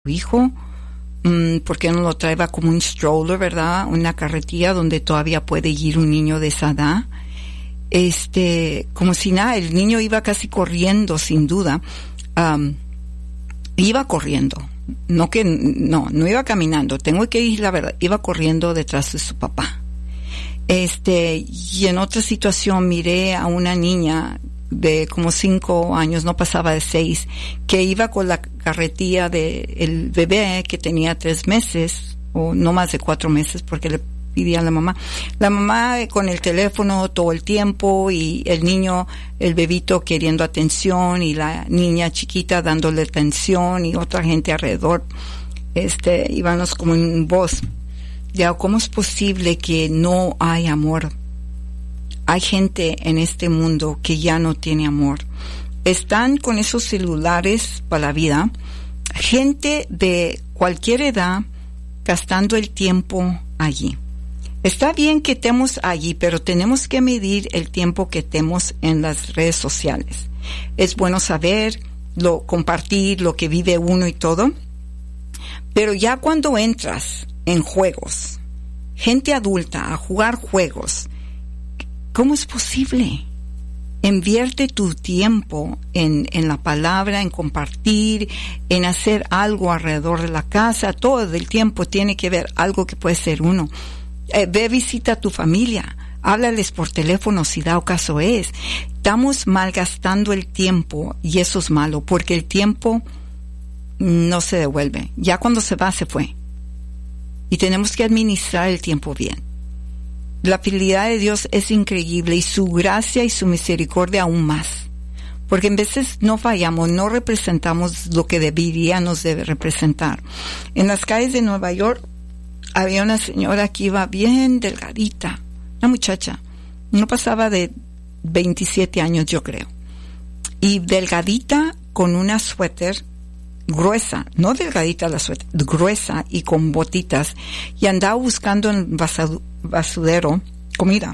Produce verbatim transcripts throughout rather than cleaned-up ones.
hijo, um, porque no lo traía como un stroller, ¿verdad? Una carretilla donde todavía puede ir un niño de esa edad. Este, como si nada, el niño iba casi corriendo, sin duda. Um, iba corriendo. No que, no, no iba caminando. Tengo que ir, la verdad, iba corriendo detrás de su papá. Este, y en otra situación miré a una niña de como cinco años, no pasaba de seis, que iba con la carretilla de el bebé que tenía tres meses, o no más de cuatro meses, porque le pedía a la mamá. La mamá con el teléfono todo el tiempo, y el niño, el bebito queriendo atención, y la niña chiquita dándole atención, y otra gente alrededor. Este, íbamos como en voz. Ya, ¿cómo es posible que no hay amor? Hay gente en este mundo que ya no tiene amor. Están con esos celulares para la vida. Gente de cualquier edad gastando el tiempo allí. Está bien que estemos allí, pero tenemos que medir el tiempo que tenemos en las redes sociales. Es bueno saber, lo, compartir lo que vive uno y todo. Pero ya cuando entras en juegos, gente adulta a jugar juegos, ¿cómo es posible? Invierte tu tiempo en, en la palabra, en compartir, en hacer algo alrededor de la casa. Todo el tiempo tiene que ver algo que puede ser uno. Eh, ve, visita a tu familia, háblales por teléfono si dado caso es. Estamos malgastando el tiempo, y eso es malo, porque el tiempo no se devuelve. Ya cuando se va, se fue. Y tenemos que administrar el tiempo bien. La fidelidad de Dios es increíble, y su gracia y su misericordia aún más. Porque en veces no fallamos, no representamos lo que debería nos debe representar. En las calles de Nueva York había una señora que iba bien delgadita, una muchacha, no pasaba de veintisiete años, yo creo. Y delgadita, con una suéter gruesa, no delgadita la suéter, gruesa y con botitas, y andaba buscando en basadu- basudero comida.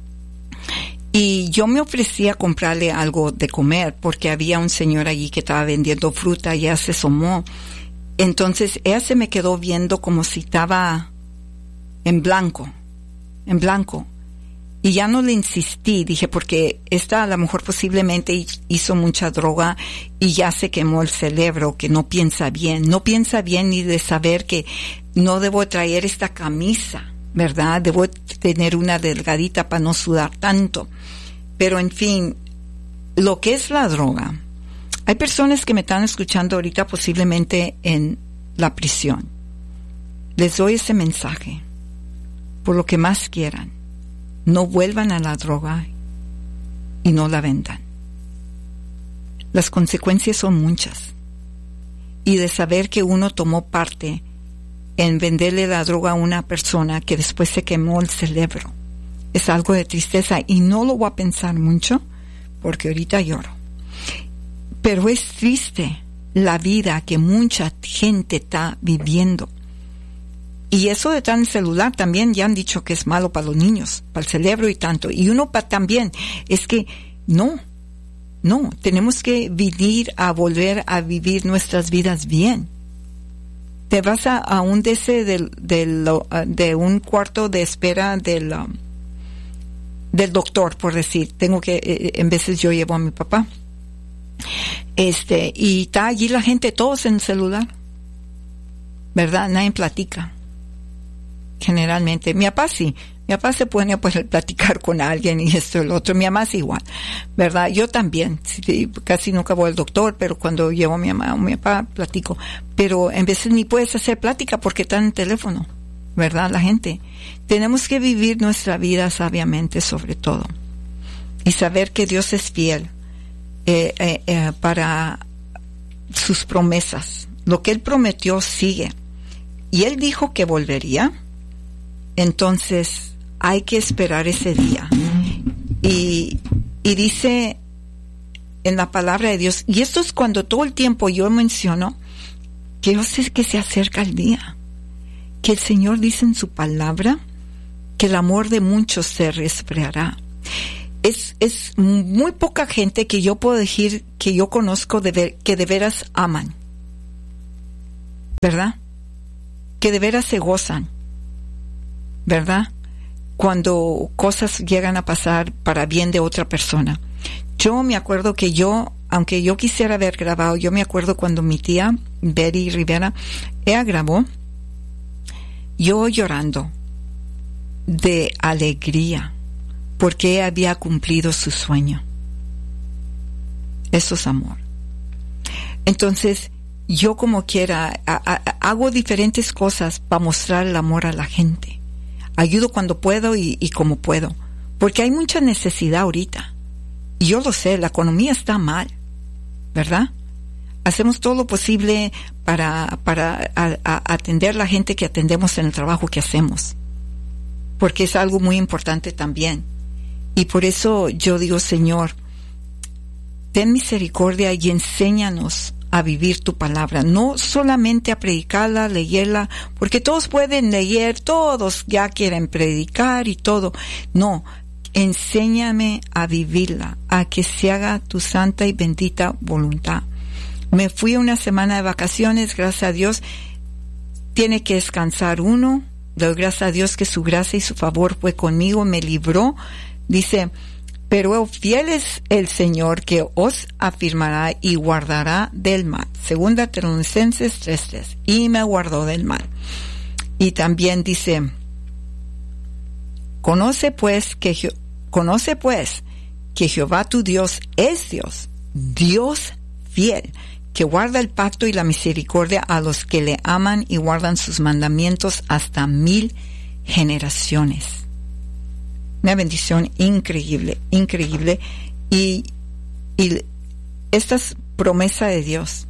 Y yo me ofrecí a comprarle algo de comer, porque había un señor allí que estaba vendiendo fruta, y ella se asomó. Entonces ella se me quedó viendo como si estaba en blanco, en blanco. Y ya no le insistí, dije, porque esta a lo mejor posiblemente hizo mucha droga y ya se quemó el cerebro, que no piensa bien. No piensa bien ni de saber que no debo traer esta camisa, ¿verdad? Debo tener una delgadita para no sudar tanto. Pero en fin, lo que es la droga. Hay personas que me están escuchando ahorita posiblemente en la prisión. Les doy ese mensaje. Por lo que más quieran, no vuelvan a la droga y no la vendan. Las consecuencias son muchas. Y de saber que uno tomó parte en venderle la droga a una persona que después se quemó el cerebro, es algo de tristeza, y no lo voy a pensar mucho porque ahorita lloro. Pero es triste la vida que mucha gente está viviendo. Y eso de estar en el celular también ya han dicho que es malo para los niños, para el cerebro y tanto. Y uno pa, también, es que no, no, tenemos que venir a volver a vivir nuestras vidas bien. Te vas a, a un de ese del, del, de un cuarto de espera del, um, del doctor, por decir, tengo que, eh, en veces yo llevo a mi papá. Este, y está allí la gente, todos en el celular, ¿verdad? Nadie platica. Generalmente, mi papá sí, mi papá se pone a pues, platicar con alguien y esto y lo otro, mi mamá es igual, ¿verdad? Yo también, sí, casi nunca voy al doctor, pero cuando llevo a mi mamá o mi papá platico, pero en veces ni puedes hacer plática porque está en el teléfono, ¿verdad? La gente, tenemos que vivir nuestra vida sabiamente sobre todo, y saber que Dios es fiel eh, eh, eh, para sus promesas. Lo que Él prometió sigue, y Él dijo que volvería. Entonces hay que esperar ese día. Y, y dice en la palabra de Dios, y esto es cuando todo el tiempo yo menciono que yo sé que se acerca el día, que el Señor dice en su palabra que el amor de muchos se resfriará. Es, es muy poca gente que yo puedo decir que yo conozco de ver, que de veras aman. ¿verdad? Que de veras se gozan, ¿verdad? Cuando cosas llegan a pasar para bien de otra persona. Yo me acuerdo que yo, aunque yo quisiera haber grabado, yo me acuerdo cuando mi tía, Betty Rivera, ella grabó, yo llorando de alegría, porque ella había cumplido su sueño. Eso es amor. Entonces, yo como quiera, a, a, hago diferentes cosas para mostrar el amor a la gente. Ayudo cuando puedo y, y como puedo, porque hay mucha necesidad ahorita. Y yo lo sé, la economía está mal, ¿verdad? Hacemos todo lo posible para, para a, a atender a la gente que atendemos en el trabajo que hacemos, porque es algo muy importante también. Y por eso yo digo, Señor, ten misericordia y enséñanos a vivir tu palabra, no solamente a predicarla, leerla, porque todos pueden leer, todos ya quieren predicar y todo. No, enséñame a vivirla, a que se haga tu santa y bendita voluntad. Me fui una semana de vacaciones, gracias a Dios. Tiene que descansar uno. Doy gracias a Dios que su gracia y su favor fue conmigo, me libró. Dice, pero fiel es el Señor que os afirmará y guardará del mal. Segunda Tesalonicenses tres tres. Y me guardó del mal. Y también dice, conoce pues que Je- conoce pues que Jehová tu Dios es Dios, Dios fiel, que guarda el pacto y la misericordia a los que le aman y guardan sus mandamientos hasta mil generaciones. Una bendición increíble, increíble. Y, y esta es promesa de Dios.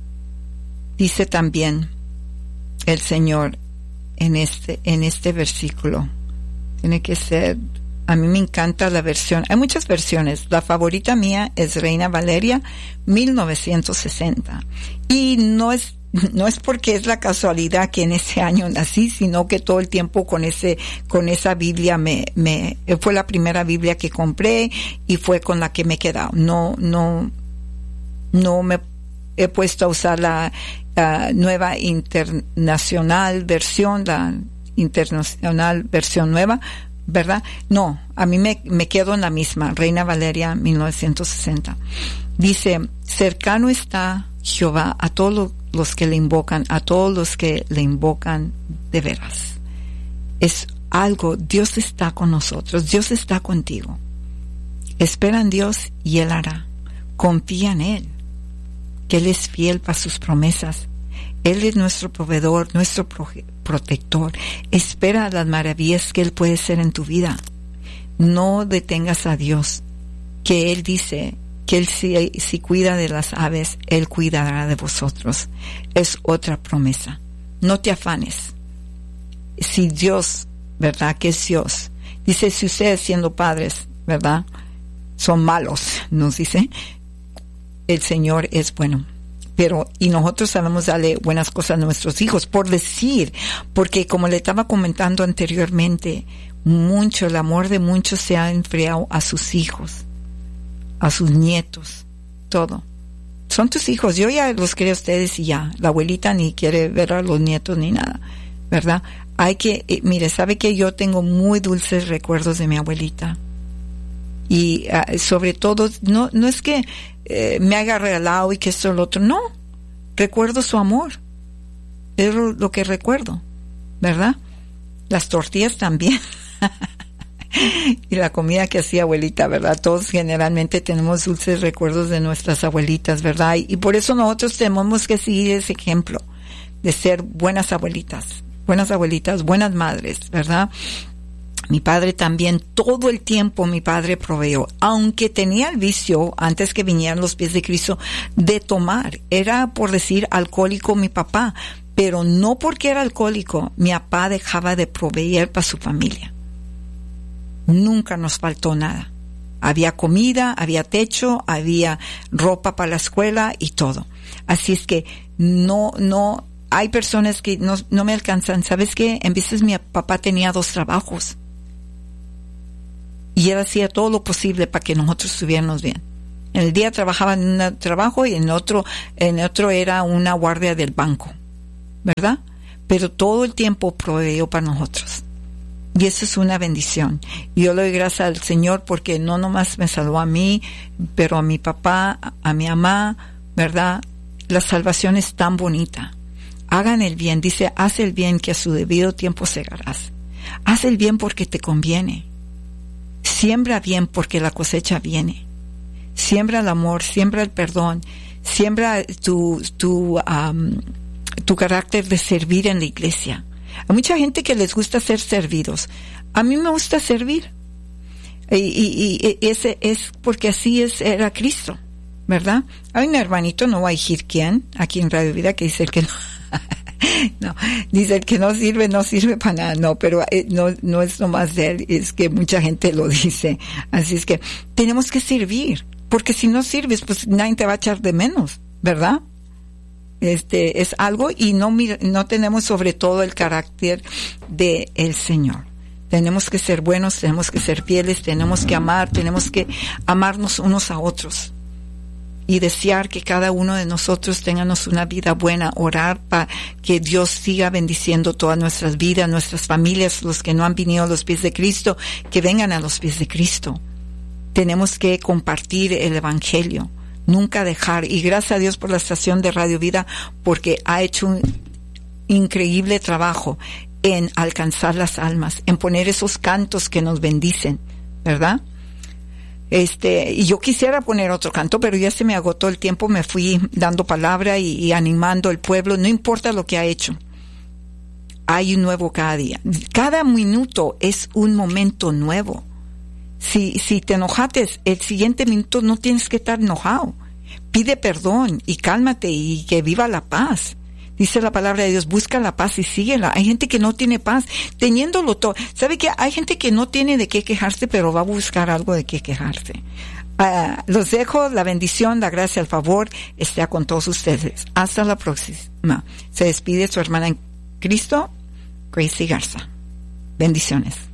Dice también el Señor en este, en este versículo. Tiene que ser, a mí me encanta la versión, hay muchas versiones, la favorita mía es Reina Valeria mil novecientos sesenta, y no es no es porque es la casualidad que en ese año nací, sino que todo el tiempo con ese con esa Biblia me me fue la primera Biblia que compré y fue con la que me he quedado. No no no me he puesto a usar la, la nueva internacional versión, la internacional versión nueva, ¿verdad? No, a mí me, me quedo en la misma, Reina Valeria mil novecientos sesenta. Dice, cercano está Jehová a todos los, los que le invocan, a todos los que le invocan de veras. Es algo, Dios está con nosotros, Dios está contigo. Espera en Dios y Él hará. Confía en Él, que Él es fiel para sus promesas. Él es nuestro proveedor, nuestro proje- protector. Espera las maravillas que Él puede hacer en tu vida. No detengas a Dios, que Él dice que Él si, si cuida de las aves, Él cuidará de vosotros. Es otra promesa. No te afanes. Si Dios, ¿verdad? Que es Dios. Dice, si ustedes siendo padres, ¿verdad? Son malos, nos dice. El Señor es bueno. Pero, y nosotros sabemos darle buenas cosas a nuestros hijos, por decir, porque como le estaba comentando anteriormente, mucho, el amor de muchos se ha enfriado a sus hijos, a sus nietos, todo. Son tus hijos, yo ya los quería a ustedes y ya, la abuelita ni quiere ver a los nietos ni nada, ¿verdad? Hay que, eh, mire, sabe que yo tengo muy dulces recuerdos de mi abuelita. Y uh, sobre todo, no, no es que eh, me haya regalado y que esto o lo otro, no, recuerdo su amor, es lo, lo que recuerdo, ¿verdad? Las tortillas también, y la comida que hacía abuelita, ¿verdad? Todos generalmente tenemos dulces recuerdos de nuestras abuelitas, ¿verdad? Y, y por eso nosotros tenemos que seguir ese ejemplo de ser buenas abuelitas, buenas abuelitas, buenas madres, ¿verdad? Mi padre también, todo el tiempo mi padre proveyó, aunque tenía el vicio, antes que vinieran los pies de Cristo, de tomar. Era, por decir, alcohólico mi papá, pero no porque era alcohólico, mi papá dejaba de proveer para su familia. Nunca nos faltó nada. Había comida, había techo, había ropa para la escuela y todo. Así es que no, no, hay personas que no, no me alcanzan. ¿Sabes qué? En veces mi papá tenía dos trabajos. Y él hacía todo lo posible para que nosotros estuviéramos bien. En el día trabajaba en un trabajo y en otro, en otro era una guardia del banco. ¿verdad? Pero todo el tiempo proveyó para nosotros. Y eso es una bendición. Y yo le doy gracias al Señor porque no nomás me salvó a mí, pero a mi papá, a mi mamá, ¿verdad? La salvación es tan bonita. Hagan el bien, dice, haz el bien que a su debido tiempo segarás. Haz el bien porque te conviene. Siembra bien porque la cosecha viene. Siembra el amor, siembra el perdón, siembra tu, tu, um, tu carácter de servir en la iglesia. Hay mucha gente que les gusta ser servidos. A mí me gusta servir. Y, y, y ese es porque así es, era Cristo, ¿verdad? Hay un hermanito, no voy a decir quién, aquí en Radio Vida, que dice el que no, no, dice el que no sirve, no sirve para nada. No, pero eh, no, no es nomás de él, es que mucha gente lo dice. Así es que tenemos que servir, porque si no sirves, pues nadie te va a echar de menos, ¿verdad? Este es algo, y no no tenemos sobre todo el carácter de el Señor. Tenemos que ser buenos, tenemos que ser fieles, tenemos que amar, tenemos que amarnos unos a otros y desear que cada uno de nosotros tengamos una vida buena, orar para que Dios siga bendiciendo todas nuestras vidas, nuestras familias, los que no han venido a los pies de Cristo, que vengan a los pies de Cristo. Tenemos que compartir el Evangelio. Nunca dejar, y gracias a Dios por la estación de Radio Vida, porque ha hecho un increíble trabajo en alcanzar las almas, en poner esos cantos que nos bendicen, ¿verdad? Este, y yo quisiera poner otro canto, pero ya se me agotó el tiempo, me fui dando palabra y, y animando al pueblo, no importa lo que ha hecho. Hay un nuevo cada día. Cada minuto es un momento nuevo. Si, si te enojaste, el siguiente minuto no tienes que estar enojado. Pide perdón y cálmate y que viva la paz. Dice la palabra de Dios, busca la paz y síguela. Hay gente que no tiene paz, teniéndolo todo. ¿Sabe qué? Hay gente que no tiene de qué quejarse, pero va a buscar algo de qué quejarse. Uh, los dejo, la bendición, la gracia, el favor, esté con todos ustedes. Hasta la próxima. Se despide su hermana en Cristo, Gracie Garza. Bendiciones.